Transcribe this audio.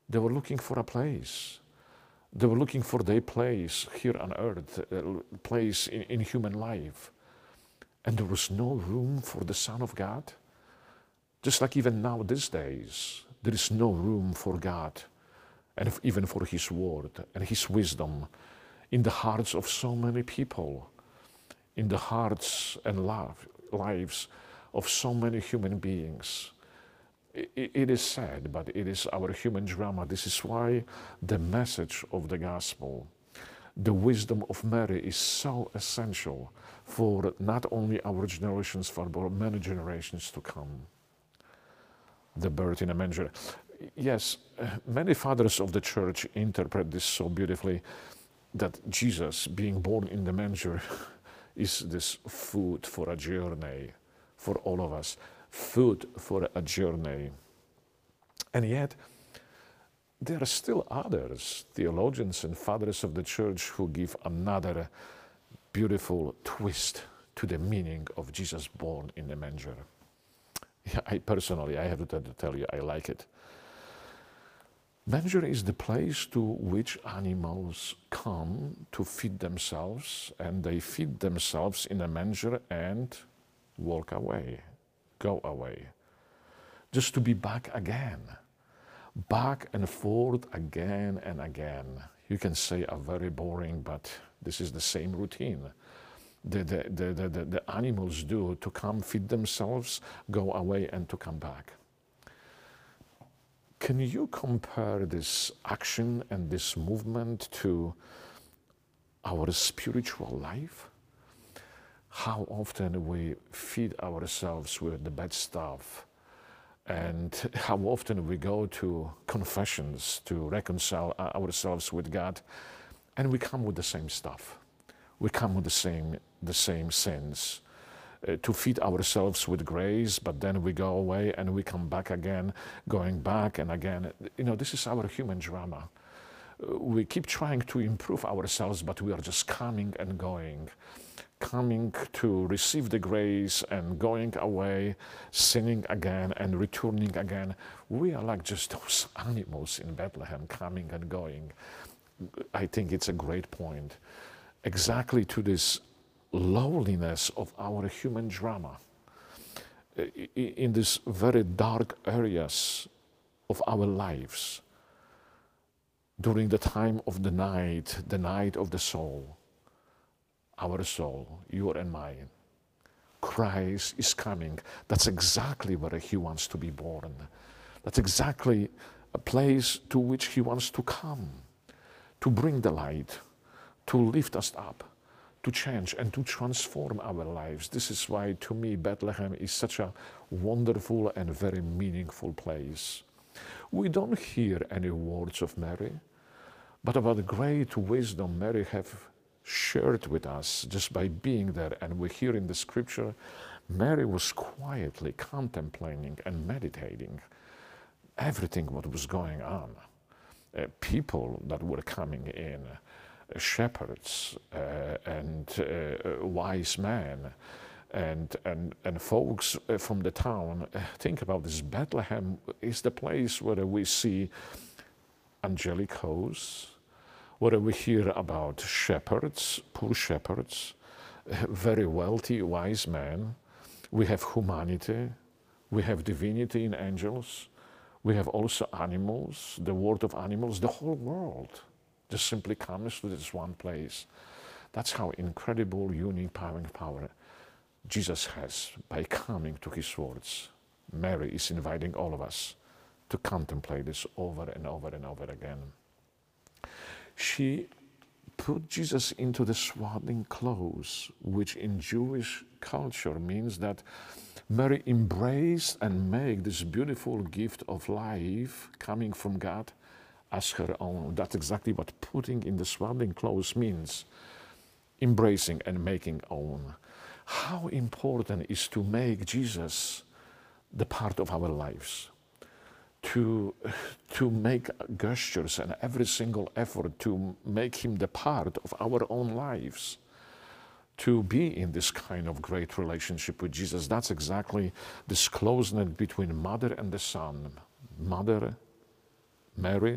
They were looking for a place. They were looking for their place here on earth, a place in human life. And there was no room for the Son of God. Just like even now these days, there is no room for God and even for His Word and His wisdom in the hearts of so many people, in the hearts and lives of so many human beings. It is sad, but it is our human drama. This is why the message of the gospel, the wisdom of Mary, is so essential for not only our generations, but for many generations to come. The birth in a manger. Yes, many fathers of the church interpret this so beautifully, that Jesus being born in the manger is this food for a journey for all of us. Food for a journey. And yet, there are still others, theologians and fathers of the church, who give another beautiful twist to the meaning of Jesus born in the manger. Yeah, I have to tell you, I like it. Manger is the place to which animals come to feed themselves, and they feed themselves in a manger and walk away, go away, just to be back again, back and forth again and again. You can say a very boring, but this is the same routine the animals do, to come feed themselves, go away, and to come back. Can you compare this action and this movement to our spiritual life? How often we feed ourselves with the bad stuff, and how often we go to confessions to reconcile ourselves with God, and we come with the same stuff. We come with the same sins. To feed ourselves with grace, but then we go away and we come back again, going back and again. You know, this is our human drama. We keep trying to improve ourselves, but we are just coming and going, coming to receive the grace and going away, sinning again and returning again. We are like just those animals in Bethlehem, coming and going. I think it's a great point. Exactly to this lowliness of our human drama, in these very dark areas of our lives, during the time of the night of the soul, our soul, your and mine. Christ is coming. That's exactly where He wants to be born. That's exactly a place to which He wants to come, to bring the light, to lift us up, to change and to transform our lives. This is why, to me, Bethlehem is such a wonderful and very meaningful place. We don't hear any words of Mary, but about the great wisdom Mary have shared with us just by being there. And we hear in the scripture, Mary was quietly contemplating and meditating everything what was going on. People that were coming in, shepherds and wise men and folks from the town. Think about this. Bethlehem is the place where we see angelic hosts, where we hear about shepherds, poor shepherds, very wealthy wise men. We have humanity, we have divinity in angels, we have also animals, the world of animals. The whole world just simply comes to this one place. That's how incredible, unique power Jesus has by coming to His words. Mary is inviting all of us to contemplate this over and over and over again. She put Jesus into the swaddling clothes, which in Jewish culture means that Mary embraced and made this beautiful gift of life coming from God as her own. That's exactly what putting in the swaddling clothes means. Embracing and making own. How important it is to make Jesus the part of our lives. To make gestures and every single effort to make Him the part of our own lives. To be in this kind of great relationship with Jesus. That's exactly this closeness between mother and the son. Mother, Mary,